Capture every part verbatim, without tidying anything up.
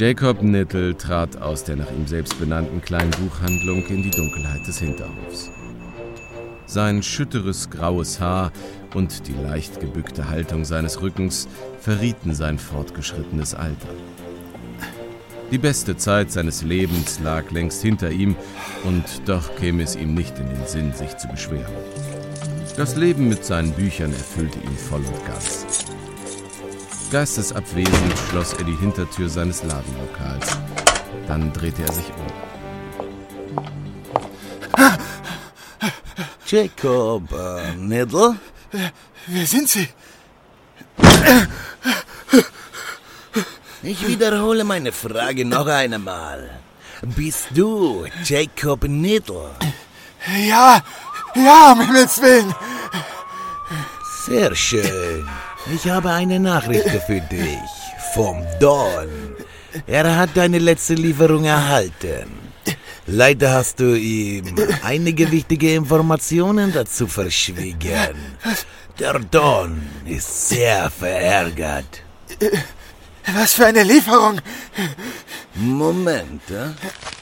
Jacob Nittl trat aus der nach ihm selbst benannten kleinen Buchhandlung in die Dunkelheit des Hinterhofs. Sein schütteres graues Haar und die leicht gebückte Haltung seines Rückens verrieten sein fortgeschrittenes Alter. Die beste Zeit seines Lebens lag längst hinter ihm, und doch käme es ihm nicht in den Sinn, sich zu beschweren. Das Leben mit seinen Büchern erfüllte ihn voll und ganz. Geistesabwesend schloss er die Hintertür seines Ladenlokals. Dann drehte er sich um. Jacob äh, Nittl? Wer, wer sind Sie? Ich wiederhole meine Frage noch einmal. Bist du Jacob Nittl? Ja, ja, um Himmels Willen. Sehr schön. Ich habe eine Nachricht für dich. Vom Don. Er hat deine letzte Lieferung erhalten. Leider hast du ihm einige wichtige Informationen dazu verschwiegen. Der Don ist sehr verärgert. Was für eine Lieferung? Moment, äh?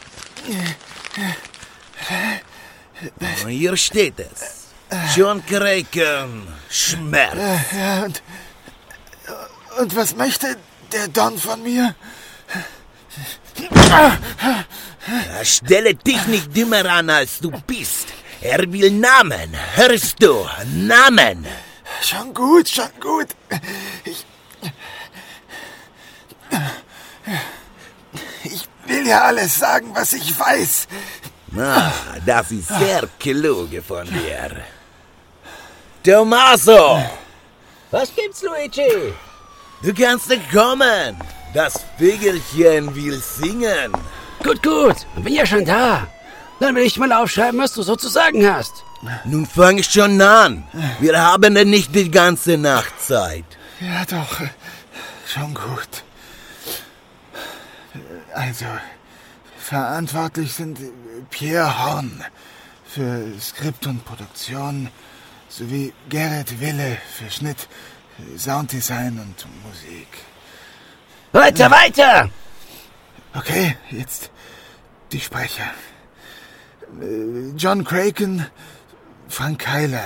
Hier steht es. John Kraken, Schmerz. Ja, und, und was möchte der Don von mir? Ja, stelle dich nicht dümmer an, als du bist. Er will Namen. Hörst du? Namen. Schon gut, schon gut. Ich... Ich will ja alles sagen, was ich weiß. Ah, das ist sehr klug von dir. Tommaso! Was gibt's, Luigi? Du kannst nicht kommen. Das Vögelchen will singen. Gut, gut. Bin ja schon da. Dann will ich mal aufschreiben, was du so zu sagen hast. Nun fang schon an. Wir haben ja nicht die ganze Nacht Zeit. Ja, doch. Schon gut. Also, verantwortlich sind Pierre Horn für Skript und Produktion sowie Gerrit Wille für Schnitt, Sounddesign und Musik. Weiter, weiter! Okay, jetzt die Sprecher. John Kraken, Frank Keiler,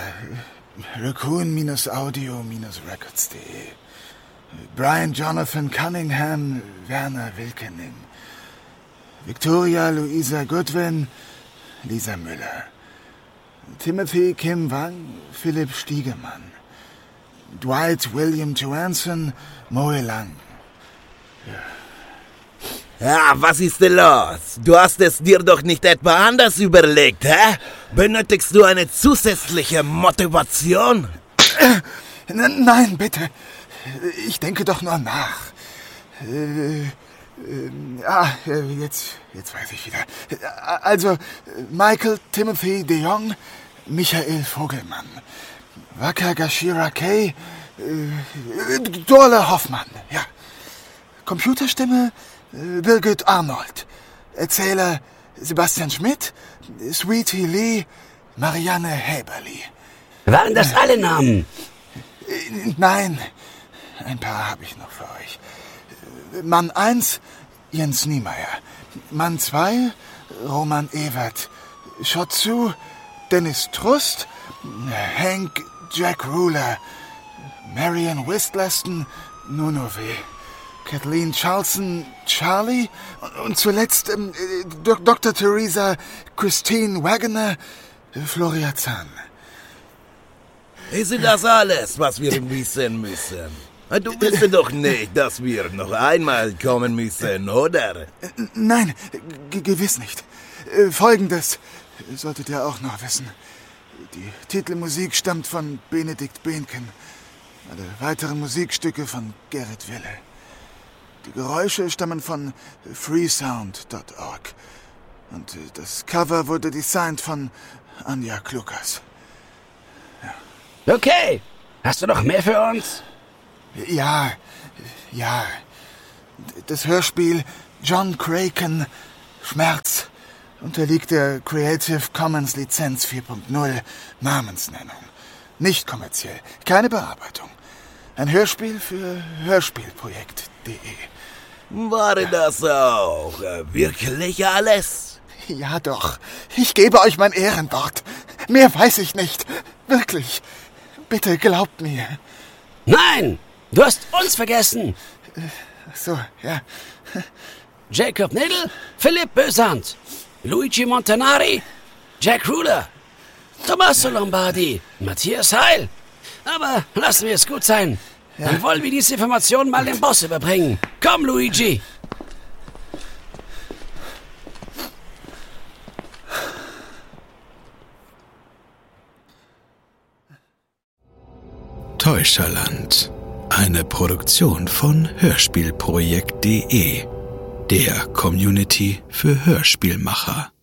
Raccoon-Audio-Records punkt de, Brian Jonathan Cunningham, Werner Wilkening, Victoria Louisa Goodwin, Lisa Müller, Timothy Kim Wang, Philipp Stiegemann, Dwight William Johansson, Moe Lang. Ja, was ist denn los? Du hast es dir doch nicht etwa anders überlegt, hä? Benötigst du eine zusätzliche Motivation? N- Nein, bitte. Ich denke doch nur nach. Äh, äh, ah, jetzt, jetzt weiß ich wieder. Also, Michael Timothy de Jong, Michael Vogelmann, Waka Gashira Kay, äh, Dorle Hoffmann, ja. Computerstimme, äh, Birgit Arnold. Erzähler, Sebastian Schmidt, Sweetie Lee, Marianne Häberli. Waren das alle Namen? Äh, Nein, ein paar habe ich noch für euch. Mann eins, Jens Niemeyer. Mann zwei, Roman Ewert. Schotzu, Dennis Trust. Hank Jack Ruler. Marion Wistlaston, Nunove. Kathleen Charlson, Charlie. Und zuletzt ähm, Doktor Theresa Christine Wagoner, Floria Zahn. Ist das alles, was wir wissen müssen? Du willst doch nicht, dass wir noch einmal kommen müssen, oder? Nein, g- gewiss nicht. Äh, Folgendes solltet ihr auch noch wissen. Die Titelmusik stammt von Benedikt Behnken. Alle weiteren Musikstücke von Gerrit Wille. Die Geräusche stammen von freesound punkt org. Und das Cover wurde designt von Anja Klukas. Okay. Hast du noch mehr für uns? Ja, ja. Das Hörspiel John Kraken, Schmerz, unterliegt der Creative Commons Lizenz vier Punkt null Namensnennung. Nicht kommerziell, keine Bearbeitung. Ein Hörspiel für hörspielprojekt punkt de. War das auch äh, wirklich alles? Ja doch, ich gebe euch mein Ehrenwort. Mehr weiß ich nicht. Wirklich. Bitte glaubt mir. Nein, du hast uns vergessen. So, ja. Jacob Niddle, Philipp Bösand, Luigi Montanari, Jack Ruler, Tommaso Lombardi, Matthias Heil. Aber lassen wir es gut sein. Ja. Dann wollen wir diese Information mal dem Boss überbringen. Komm, Luigi. Täuscherland. Eine Produktion von Hörspielprojekt punkt de, der Community für Hörspielmacher.